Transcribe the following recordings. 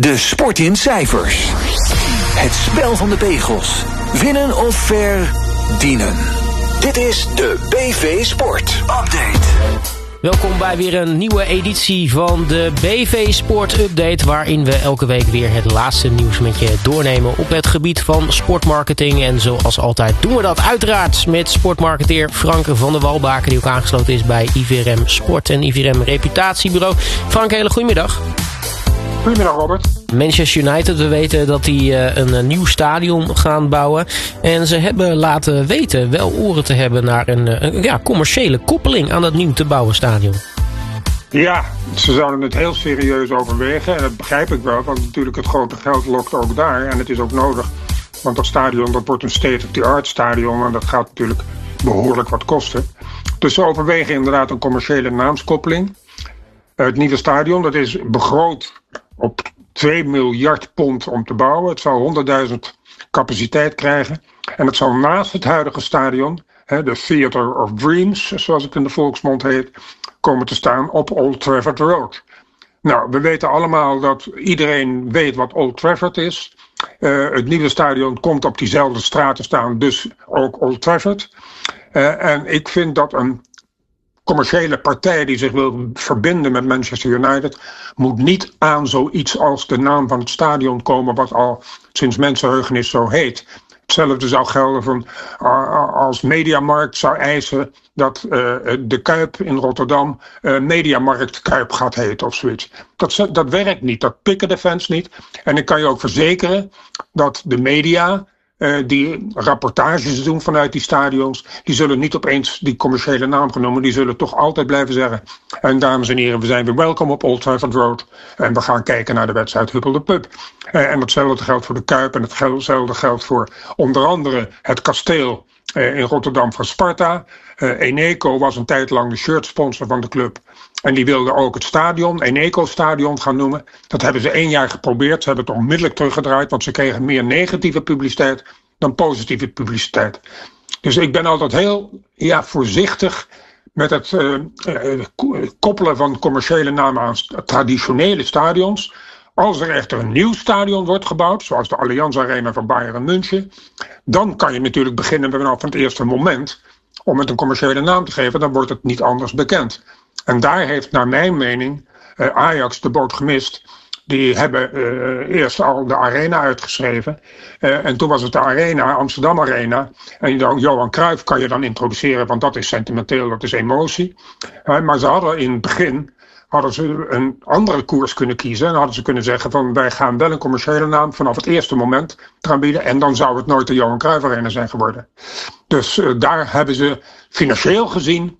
De Sport in Cijfers. Het spel van de pegels. Winnen of verdienen. Dit is de BV Sport Update. Welkom bij weer een nieuwe editie van de BV Sport Update, waarin we elke week weer het laatste nieuws met je doornemen op het gebied van sportmarketing. En zoals altijd doen we dat uiteraard met sportmarketeer Frank van der Walbaken, die ook aangesloten is bij IVRM Sport en IVRM Reputatiebureau. Frank, hele goedemiddag. Goedemiddag, Robert. Manchester United, we weten dat die een nieuw stadion gaan bouwen. En ze hebben laten weten wel oren te hebben naar een commerciële koppeling aan dat nieuw te bouwen stadion. Ja, ze zouden het heel serieus overwegen. En dat begrijp ik wel, want natuurlijk het grote geld lokt ook daar. En het is ook nodig, want dat stadion dat wordt een state-of-the-art stadion. En dat gaat natuurlijk behoorlijk wat kosten. Dus ze overwegen inderdaad een commerciële naamskoppeling. Het nieuwe stadion, dat is begroot op 2 miljard pond om te bouwen. Het zal 100.000 capaciteit krijgen. En het zal naast het huidige stadion, de Theatre of Dreams, zoals het in de volksmond heet, komen te staan op Old Trafford Road. Nou, we weten allemaal dat iedereen weet wat Old Trafford is. Het nieuwe stadion komt op diezelfde straat te staan, dus ook Old Trafford. En ik vind dat een commerciële partij die zich wil verbinden met Manchester United moet niet aan zoiets als de naam van het stadion komen, wat al sinds mensenheugenis zo heet. Hetzelfde zou gelden van als Mediamarkt zou eisen dat de Kuip in Rotterdam Mediamarkt Kuip gaat heten of zoiets. Dat werkt niet, dat pikken de fans niet. En ik kan je ook verzekeren dat de media die rapportages doen vanuit die stadions, die zullen niet opeens die commerciële naam genomen, die zullen toch altijd blijven zeggen: en dames en heren, we zijn weer welkom op Old Trafford Road en we gaan kijken naar de wedstrijd Huppel de Pup. En hetzelfde geldt voor de Kuip en hetzelfde geldt voor onder andere het kasteel in Rotterdam van Sparta. Eneco was een tijd lang de shirtsponsor van de club. En die wilden ook het stadion, Eneco Stadion, gaan noemen. Dat hebben ze 1 jaar geprobeerd. Ze hebben het onmiddellijk teruggedraaid, want ze kregen meer negatieve publiciteit dan positieve publiciteit. Dus ik ben altijd heel voorzichtig met het koppelen van commerciële namen aan traditionele stadions. Als er echter een nieuw stadion wordt gebouwd, zoals de Allianz Arena van Bayern München, dan kan je natuurlijk beginnen vanaf het eerste moment om het een commerciële naam te geven. Dan wordt het niet anders bekend. En daar heeft naar mijn mening Ajax de boot gemist. Die hebben eerst al de Arena uitgeschreven. En toen was het de Arena, Amsterdam Arena. En Johan Cruijff kan je dan introduceren, want dat is sentimenteel, dat is emotie. Maar ze hadden in het begin een andere koers kunnen kiezen. En hadden ze kunnen zeggen van wij gaan wel een commerciële naam vanaf het eerste moment eraan bieden. En dan zou het nooit de Johan Cruijff Arena zijn geworden. Dus daar hebben ze financieel gezien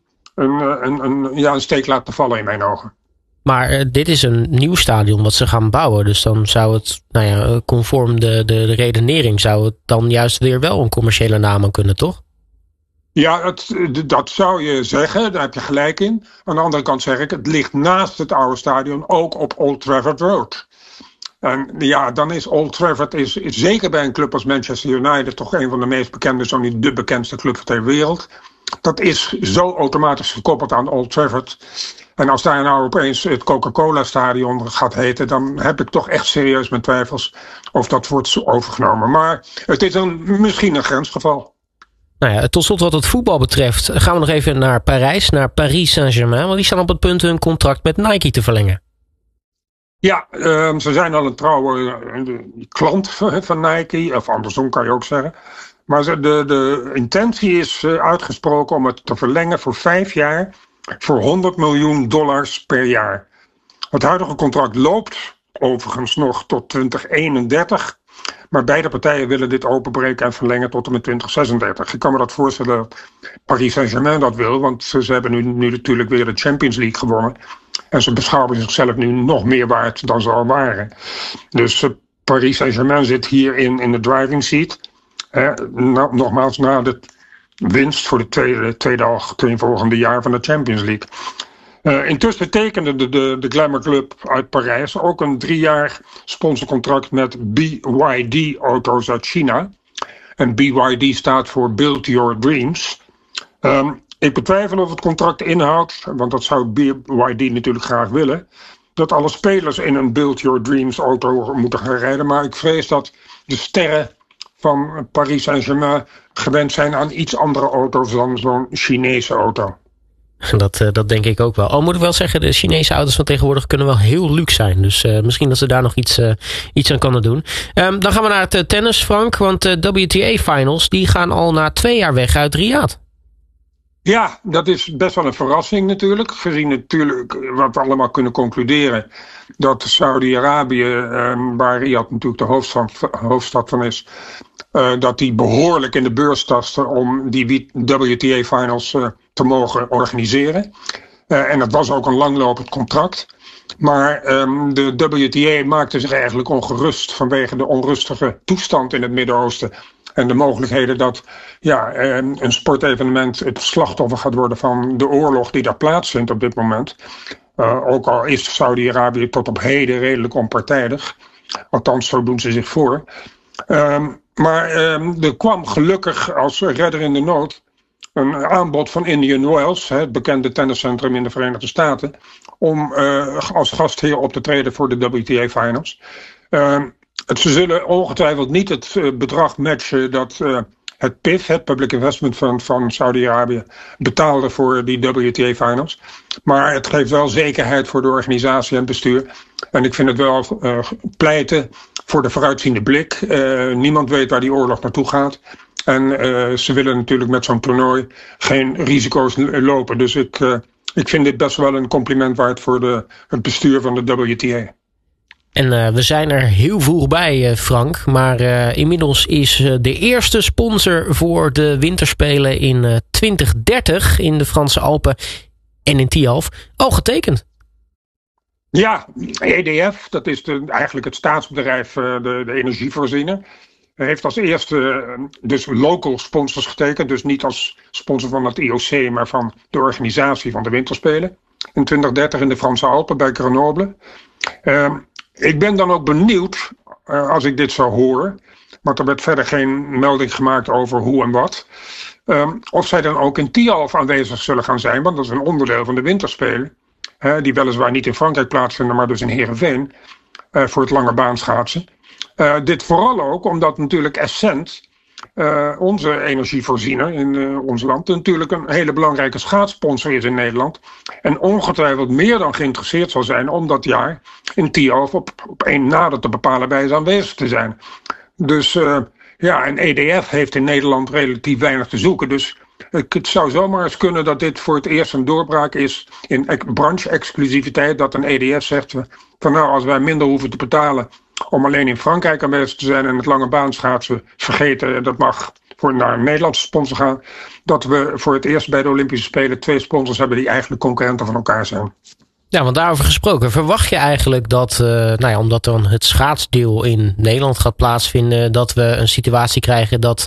een steek laten vallen in mijn ogen. Maar dit is een nieuw stadion wat ze gaan bouwen. Dus dan zou het, conform de redenering, zou het dan juist weer wel een commerciële naam aan kunnen, toch? Ja, dat zou je zeggen, daar heb je gelijk in. Aan de andere kant zeg ik, het ligt naast het oude stadion, ook op Old Trafford Road. En ja, dan is Old Trafford is zeker bij een club als Manchester United toch een van de meest bekende, zo niet de bekendste club ter wereld. Dat is zo automatisch gekoppeld aan Old Trafford. En als daar nou opeens het Coca-Cola Stadion gaat heten, dan heb ik toch echt serieus mijn twijfels of dat wordt overgenomen. Maar het is misschien een grensgeval. Nou ja, tot slot wat het voetbal betreft gaan we nog even naar Paris Saint-Germain. Want die staan op het punt hun contract met Nike te verlengen. Ja, ze zijn al een trouwe klant van Nike, of andersom kan je ook zeggen. Maar de intentie is uitgesproken om het te verlengen voor 5 jaar voor $100 miljoen per jaar. Het huidige contract loopt overigens nog tot 2031. Maar beide partijen willen dit openbreken en verlengen tot en met 2036. Ik kan me dat voorstellen dat Paris Saint-Germain dat wil. Want ze hebben nu natuurlijk weer de Champions League gewonnen. En ze beschouwen zichzelf nu nog meer waard dan ze al waren. Dus Paris Saint-Germain zit hier in de driving seat. Nogmaals, na de winst voor de tweede volgende jaar van de Champions League. Intussen tekende de Glamour Club uit Parijs ook een 3-jaar sponsorcontract met BYD auto's uit China. En BYD staat voor Build Your Dreams. Ik betwijfel of het contract inhoudt, want dat zou BYD natuurlijk graag willen, dat alle spelers in een Build Your Dreams auto moeten gaan rijden. Maar ik vrees dat de sterren van Paris Saint-Germain gewend zijn aan iets andere auto's dan zo'n Chinese auto. Dat denk ik ook wel. Al moet ik wel zeggen, de Chinese auto's van tegenwoordig kunnen wel heel luxe zijn. Dus misschien dat ze daar nog iets aan kunnen doen. Dan gaan we naar het tennis, Frank. Want de WTA-finals die gaan al na 2 jaar weg uit Riyadh. Ja, dat is best wel een verrassing natuurlijk. Gezien natuurlijk wat we allemaal kunnen concluderen. Dat Saudi-Arabië, waar Riyadh natuurlijk de hoofdstad van is. Dat die behoorlijk in de beurs tasten om die WTA-finals te mogen organiseren. En dat was ook een langlopend contract. Maar de WTA maakte zich eigenlijk ongerust vanwege de onrustige toestand in het Midden-Oosten. En de mogelijkheden dat een sportevenement het slachtoffer gaat worden van de oorlog die daar plaatsvindt op dit moment. Ook al is Saudi-Arabië tot op heden redelijk onpartijdig. Althans, zo doen ze zich voor. Maar er kwam gelukkig als redder in de nood een aanbod van Indian Wells, het bekende tenniscentrum in de Verenigde Staten, om als gastheer op te treden voor de WTA-finals. Ze zullen ongetwijfeld niet het bedrag matchen dat het PIF, het Public Investment Fund van Saudi-Arabië, betaalde voor die WTA-finals. Maar het geeft wel zekerheid voor de organisatie en het bestuur. En ik vind het wel pleiten voor de vooruitziende blik. Niemand weet waar die oorlog naartoe gaat. En ze willen natuurlijk met zo'n toernooi geen risico's lopen. Dus ik vind dit best wel een compliment waard voor het bestuur van de WTA. En we zijn er heel vroeg bij, Frank. Maar inmiddels is de eerste sponsor voor de winterspelen in 2030 in de Franse Alpen en in Tialf al getekend. Ja, EDF, dat is eigenlijk het staatsbedrijf, de energievoorziener. Heeft als eerste dus local sponsors getekend. Dus niet als sponsor van het IOC, maar van de organisatie van de winterspelen. In 2030 in de Franse Alpen bij Grenoble. Ik ben dan ook benieuwd, als ik dit zou horen, want er werd verder geen melding gemaakt over hoe en wat, of zij dan ook in Tialf aanwezig zullen gaan zijn, want dat is een onderdeel van de winterspelen, die weliswaar niet in Frankrijk plaatsvinden, maar dus in Heerenveen, voor het lange baanschaatsen. Dit vooral ook omdat natuurlijk Essent, onze energievoorziener in ons land, natuurlijk een hele belangrijke schaatssponsor is in Nederland. En ongetwijfeld meer dan geïnteresseerd zal zijn om dat jaar in Tialf op een nader te bepalen wijze aanwezig te zijn. Dus en EDF heeft in Nederland relatief weinig te zoeken. Dus het zou zomaar eens kunnen dat dit voor het eerst een doorbraak is in branche-exclusiviteit. Dat een EDF zegt van nou, als wij minder hoeven te betalen om alleen in Frankrijk aanwezig te zijn en het lange baanschaatsen vergeten, dat mag naar een Nederlandse sponsor gaan, dat we voor het eerst bij de Olympische Spelen 2 sponsors hebben die eigenlijk concurrenten van elkaar zijn. Ja, want daarover gesproken, verwacht je eigenlijk dat, omdat dan het schaatsdeel in Nederland gaat plaatsvinden, dat we een situatie krijgen dat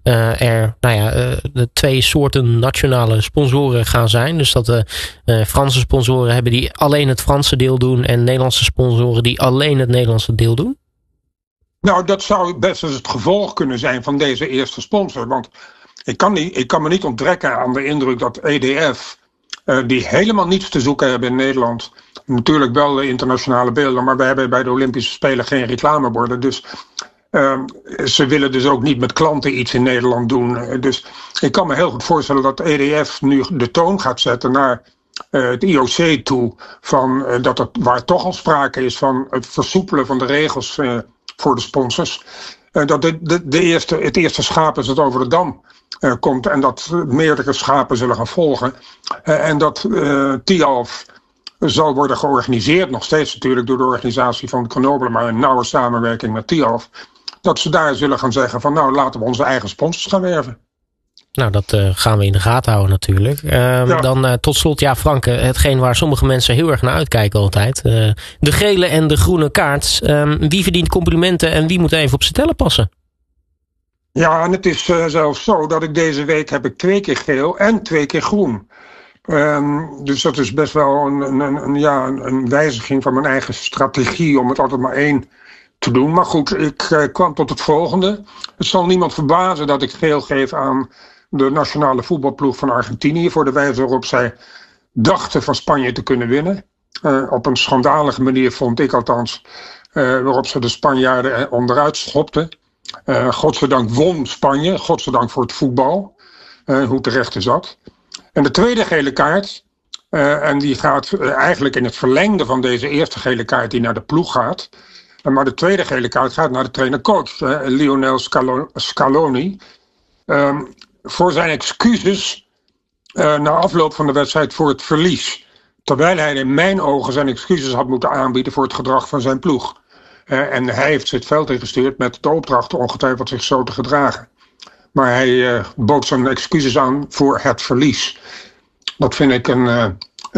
de 2 soorten nationale sponsoren gaan zijn. Dus dat de Franse sponsoren hebben die alleen het Franse deel doen en Nederlandse sponsoren die alleen het Nederlandse deel doen? Nou, dat zou best eens het gevolg kunnen zijn van deze eerste sponsor. Want ik kan me niet onttrekken aan de indruk dat EDF, die helemaal niets te zoeken hebben in Nederland, natuurlijk wel de internationale beelden, maar wij hebben bij de Olympische Spelen geen reclameborden. Dus ze willen dus ook niet met klanten iets in Nederland doen. Dus ik kan me heel goed voorstellen dat EDF nu de toon gaat zetten naar het IOC toe, waar toch al sprake is van het versoepelen van de regels voor de sponsors. Dat het eerste schaap is dat over de dam komt en dat meerdere schapen zullen gaan volgen. En dat Tialf zal worden georganiseerd, nog steeds natuurlijk door de organisatie van Grenoble, maar in nauwe samenwerking met Tialf. Dat ze daar zullen gaan zeggen van nou, laten we onze eigen sponsors gaan werven. Nou, dat gaan we in de gaten houden natuurlijk. Dan tot slot, Frank, hetgeen waar sommige mensen heel erg naar uitkijken altijd. De gele en de groene kaart. Wie verdient complimenten en wie moet even op zijn tellen passen? Ja, en het is zelfs zo dat ik deze week heb 2 keer geel en 2 keer groen. Dus dat is best wel een wijziging van mijn eigen strategie om het altijd maar 1 te doen. Maar goed, ik kwam tot het volgende. Het zal niemand verbazen dat ik geel geef aan de nationale voetbalploeg van Argentinië voor de wijze waarop zij dachten van Spanje te kunnen winnen. Op een schandalige manier, vond ik althans, waarop ze de Spanjaarden onderuit schopten. Godzijdank won Spanje, godzijdank voor het voetbal, hoe terecht is dat. En de tweede gele kaart, en die gaat eigenlijk in het verlengde van deze eerste gele kaart die naar de ploeg gaat. Maar de tweede gele kaart gaat naar de trainer-coach, Lionel Scaloni. Voor zijn excuses na afloop van de wedstrijd voor het verlies. Terwijl hij in mijn ogen zijn excuses had moeten aanbieden voor het gedrag van zijn ploeg. En hij heeft ze het veld ingestuurd met de opdracht ongetwijfeld zich zo te gedragen. Maar hij bood zijn excuses aan voor het verlies. Dat vind ik een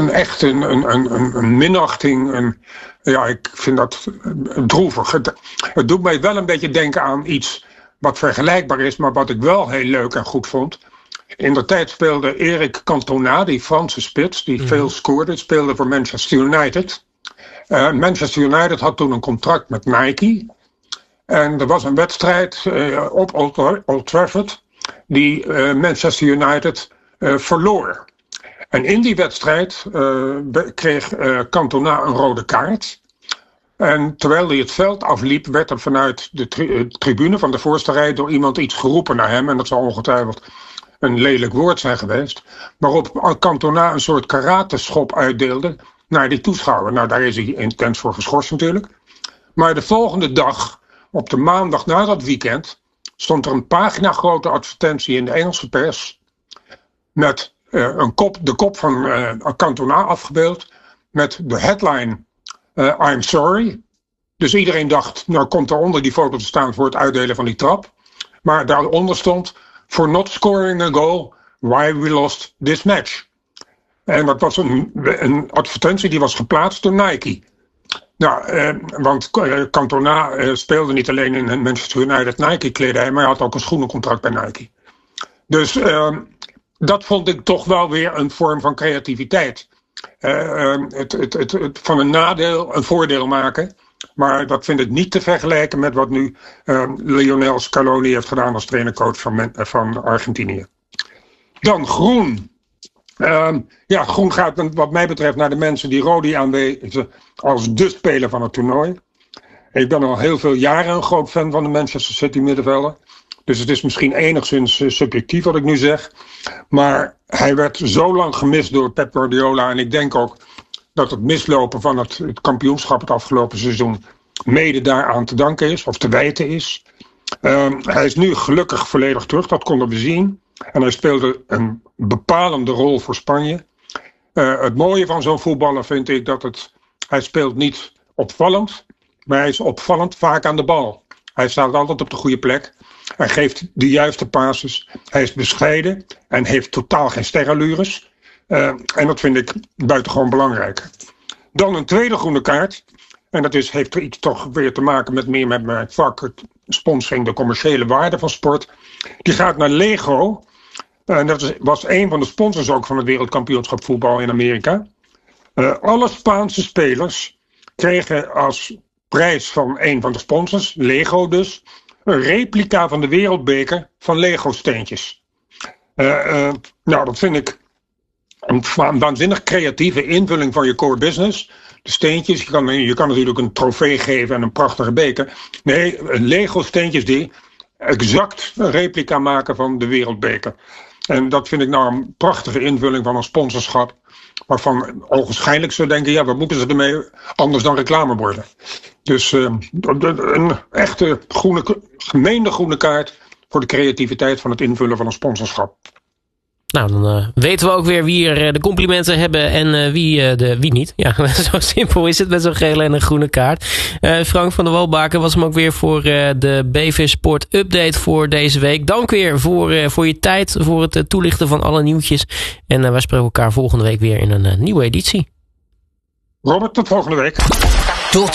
minachting. Ja, ik vind dat droevig. Het doet mij wel een beetje denken aan iets wat vergelijkbaar is, maar wat ik wel heel leuk en goed vond. In de tijd speelde Eric Cantona, die Franse spits, die veel scoorde, speelde voor Manchester United. Manchester United had toen een contract met Nike. En er was een wedstrijd op Old Trafford die Manchester United verloor. En in die wedstrijd kreeg Cantona een rode kaart. En terwijl hij het veld afliep, werd er vanuit de tribune van de voorste rij door iemand iets geroepen naar hem. En dat zal ongetwijfeld een lelijk woord zijn geweest. Waarop Cantona een soort karateschop uitdeelde naar die toeschouwer. Nou, daar is hij intens voor geschorst natuurlijk. Maar de volgende dag, op de maandag na dat weekend, stond er een pagina grote advertentie in de Engelse pers met de kop van Cantona afgebeeld met de headline I'm sorry. Dus iedereen dacht, nou komt er onder die foto te staan voor het uitdelen van die trap. Maar daaronder stond, for not scoring a goal, why we lost this match. En dat was een advertentie die was geplaatst door Nike. Nou, want Cantona speelde niet alleen in Manchester United Nike kledij, maar hij had ook een schoenencontract bij Nike. Dus dat vond ik toch wel weer een vorm van creativiteit. Het van een nadeel een voordeel maken. Maar dat vind ik niet te vergelijken met wat nu Lionel Scaloni heeft gedaan als trainercoach van Argentinië. Dan groen. Groen gaat wat mij betreft naar de mensen die Rodi aanwezen als de speler van het toernooi. Ik ben al heel veel jaren een groot fan van de Manchester City middenvelder. Dus het is misschien enigszins subjectief wat ik nu zeg. Maar hij werd zo lang gemist door Pep Guardiola. En ik denk ook dat het mislopen van het kampioenschap het afgelopen seizoen mede daaraan te danken is. Of te wijten is. Hij is nu gelukkig volledig terug. Dat konden we zien. En hij speelde een bepalende rol voor Spanje. Het mooie van zo'n voetballer vind ik dat hij speelt niet opvallend. Maar hij is opvallend vaak aan de bal. Hij staat altijd op de goede plek. Hij geeft de juiste passes. Hij is bescheiden en heeft totaal geen sterrenlures. En dat vind ik buitengewoon belangrijk. Dan een tweede groene kaart. En dat heeft iets toch weer te maken met mijn vak, het sponsoring, de commerciële waarde van sport. Die gaat naar Lego. En dat was een van de sponsors ook van het wereldkampioenschap voetbal in Amerika. Alle Spaanse spelers kregen als prijs van een van de sponsors, Lego dus, een replica van de wereldbeker van Lego steentjes. Nou, dat vind ik een waanzinnig creatieve invulling van je core business. De steentjes, je kan natuurlijk een trofee geven en een prachtige beker. Nee, Lego steentjes die exact een replica maken van de wereldbeker. En dat vind ik nou een prachtige invulling van een sponsorschap. Waarvan ogenschijnlijk zou denken, ja, wat moeten ze ermee anders dan reclameborden? Dus een echte gemeende groene kaart voor de creativiteit van het invullen van een sponsorschap. Nou, dan weten we ook weer wie er de complimenten hebben en wie niet. Ja, zo simpel is het met zo'n gele en een groene kaart. Frank van der Walbaken was hem ook weer voor de BV Sport Update voor deze week. Dank weer voor je tijd, voor het toelichten van alle nieuwtjes. En wij spreken elkaar volgende week weer in een nieuwe editie. Robert, tot volgende week.